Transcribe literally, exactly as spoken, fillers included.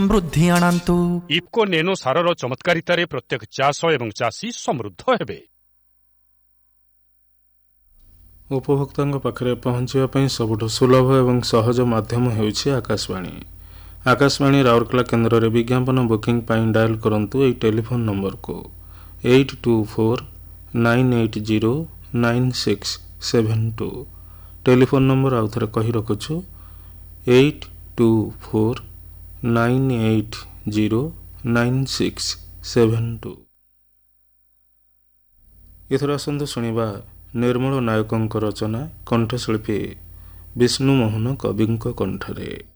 ବୃଦ୍ଧି ଆଣନ୍ତୁ। ଇଫ୍କୋ ନେନୋ ସାରର ଚମତ୍କାରିତାରେ ପ୍ରତ୍ୟେକ ଚାଷ ଏବଂ ଚାଷୀ ସମୃଦ୍ଧ ହେବେ। ଉପଭୋକ୍ତାଙ୍କ ପାଖରେ ପହଞ୍ଚିବା ପାଇଁ ସବୁଠୁ ସୁଲଭ ଏବଂ ସହଜ ମାଧ୍ୟମ ହେଉଛି ଆକାଶବାଣୀ। ଆକାଶବାଣୀ ରାଉରକେଲା କେନ୍ଦ୍ରରେ ବିଜ୍ଞାପନ ବୁକିଂ ପାଇଁ ଡାଏଲ୍ କରନ୍ତୁ ଏହି ଟେଲିଫୋନ୍ ନମ୍ବରକୁ eight two four nine eight zero nine six seven two. Telephone number ଆଉ ଥରେ କହି ରଖୁଛୁ eight two four nine eight zero nine six seven two. ଏଥର ଆସନ୍ତୁ ଶୁଣିବା ନିର୍ମଳ ନାୟକଙ୍କ ରଚନା, କଣ୍ଠଶିଳ୍ପୀ ବିଷ୍ଣୁ ମୋହନ କବିଙ୍କ କଣ୍ଠରେ।